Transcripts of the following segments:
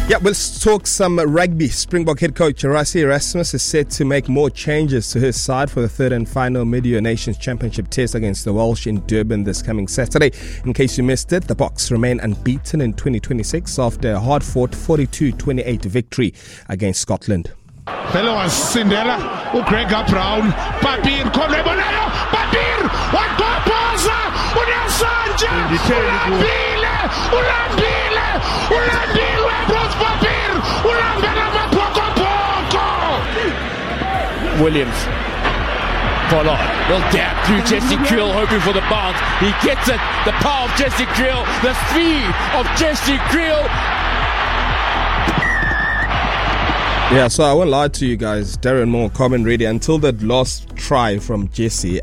Yeah, we'll talk some rugby. Springbok head coach Rassie Erasmus is set to make more changes to his side for the third and final Mid-Year Nations Championship test against the Welsh in Durban this coming Saturday. In case you missed it, the Boks remain unbeaten in 2026 after a hard-fought 42-28 victory against Scotland. Fellow Cinderella, Gregor Brown, Papir, Kolebonello, Papir, Watoposa, Unasanja, Ulambile, Bros Papir, Ulambela Poko. Williams, Pollard, will dab through Jesse Creel, hoping for the bounce. He gets it, the power of Jesse Creel, the speed of Jesse Creel. Yeah, so I won't lie to you guys, Darren Moore, comment ready. Until that last try from Jesse,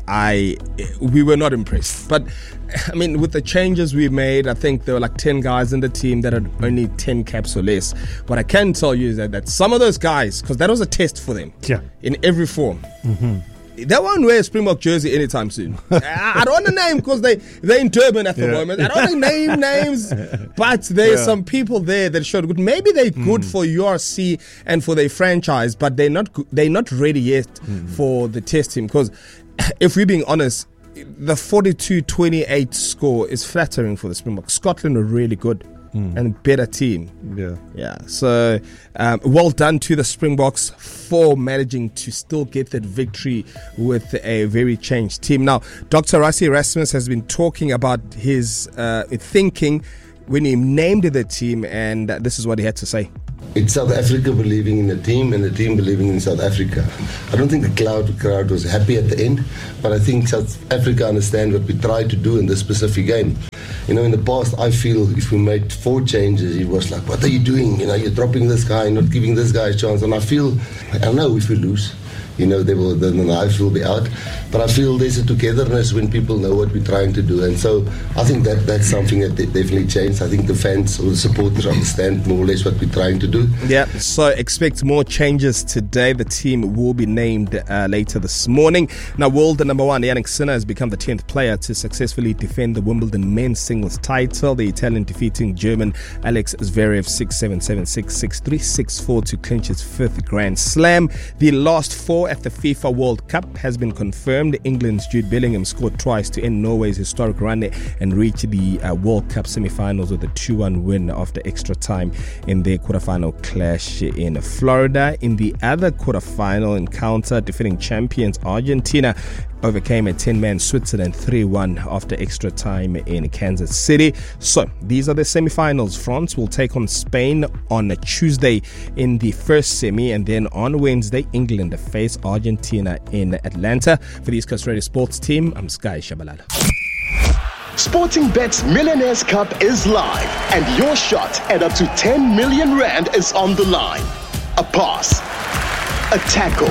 we were not impressed. But I mean, with the changes we made, I think there were like 10 guys in the team that had only 10 caps or less. What I can tell you is that some of those guys, because that was a test for them, in every form. They won't wear a Springbok jersey anytime soon. I don't want to name because they're in Durban at the moment. I don't want to name names, but there's some people there that showed good. Maybe they're good for URC and for their franchise, but they're not ready yet for the test team. Because if we're being honest, the 42-28 score is flattering for the Springboks. Scotland are really good. And better team. Yeah. So well done to the Springboks for managing to still get that victory with a very changed team. Now, Dr. Rassie Erasmus has been talking about his thinking when he named the team, and this is what he had to say. It's South Africa believing in the team and the team believing in South Africa. I don't think the crowd was happy at the end, but I think South Africa understand what we tried to do in this specific game. You know, in the past, I feel if we made 4 changes, it was like, what are you doing? You know, you're dropping this guy, not giving this guy a chance. And I know if we lose, you know, the knives will be out. But I feel there's a togetherness when people know what we're trying to do. And so I think that's something that definitely changed. I think the fans or the supporters understand more or less what we're trying to do. Yeah, so expect more changes today. The team will be named later this morning. Now, world number 1, Jannik Sinner, has become the 10th player to successfully defend the Wimbledon men's singles title. The Italian defeating German Alex Zverev 6-7, 7-6, 6-3, 6-4 to clinch his 5th Grand Slam. The last 4 at the FIFA World Cup has been confirmed. England's Jude Bellingham scored twice to end Norway's historic run and reach the World Cup semi-finals with a 2-1 win after extra time in their quarterfinal clash in Florida. In the other quarterfinal encounter, defending champions Argentina overcame a 10-man Switzerland 3-1 after extra time in Kansas City. So these are the semi-finals. France will take on Spain on a Tuesday in the first semi, and then on Wednesday England face Argentina in Atlanta. For the East Coast Radio Sports team, I'm Sky Shabalala. Sporting Bet's Millionaires Cup is live, and your shot at up to 10 million rand is on the line. A pass, a tackle,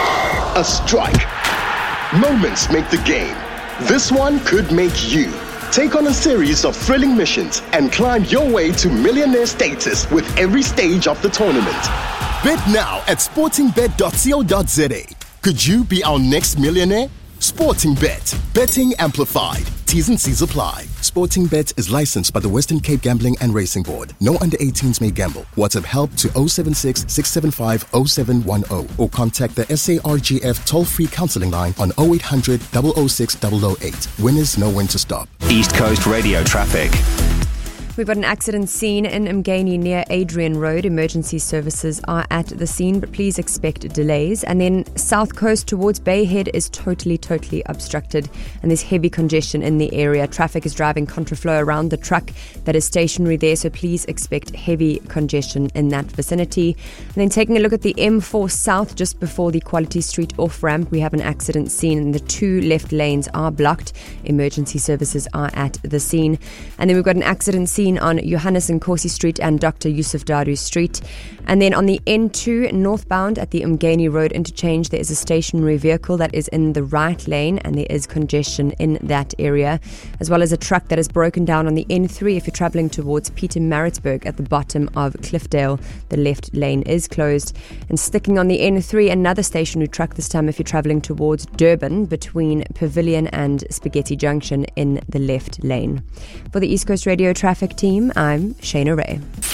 a strike. Moments make the game. This one could make you. Take on a series of thrilling missions and climb your way to millionaire status with every stage of the tournament. Bet now at sportingbet.co.za. Could you be our next millionaire? Sporting Bet. Betting amplified. T's and C's apply. Sporting Bet is licensed by the Western Cape Gambling and Racing Board. No under 18s may gamble. WhatsApp help to 076 675 0710 or contact the SARGF toll-free counseling line on 0800 006 008. Winners know when to stop. East Coast Radio traffic. We've got an accident scene in Umgeni near Adrian Road. Emergency services are at the scene, but please expect delays. And then South Coast towards Bay Head is totally obstructed, and there's heavy congestion in the area. Traffic is driving contraflow around the truck that is stationary there, so please expect heavy congestion in that vicinity. And then taking a look at the M4 South, just before the Quality Street off-ramp, we have an accident scene, and the 2 left lanes are blocked. Emergency services are at the scene. And then we've got an accident scene on Johannes Nkosi Street and Dr. Yusuf Daru Street. And then on the N2 northbound at the Umgeni Road interchange, there is a stationary vehicle that is in the right lane, and there is congestion in that area, as well as a truck that is broken down on the N3 if you're travelling towards Pietermaritzburg at the bottom of Cliffdale. The left lane is closed. And sticking on the N3, another stationary truck, this time if you're travelling towards Durban between Pavilion and Spaghetti Junction in the left lane. For the East Coast Radio traffic team, I'm Shana Ray.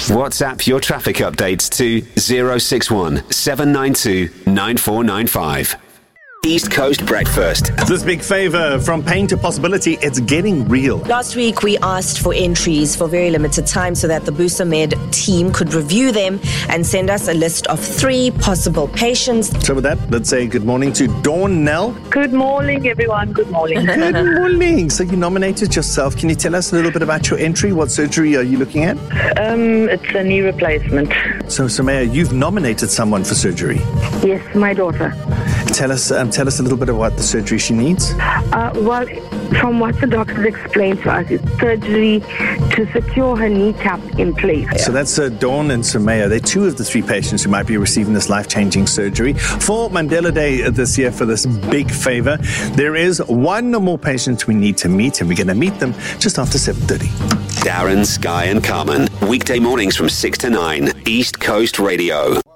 WhatsApp your traffic updates to 061 792 9495. East Coast Breakfast. This big favour from pain to possibility, it's getting real. Last week, we asked for entries for very limited time so that the Busamed team could review them and send us a list of 3 possible patients. So with that, let's say good morning to Dawn Nell. Good morning, everyone. Good morning. Good morning. So you nominated yourself. Can you tell us a little bit about your entry? What surgery are you looking at? It's a knee replacement. So, Samaya, you've nominated someone for surgery. Yes, my daughter. Tell us a little bit about the surgery she needs. Well, from what the doctors explained to us, it's surgery to secure her kneecap in place. So that's Dawn and Samaya. They're 2 of the 3 patients who might be receiving this life-changing surgery. For Mandela Day this year, for this big favour, there is 1 more patient we need to meet, and we're going to meet them just after 7:30. Darren, Sky and Carmen. Weekday mornings from 6 to 9. East Coast Radio.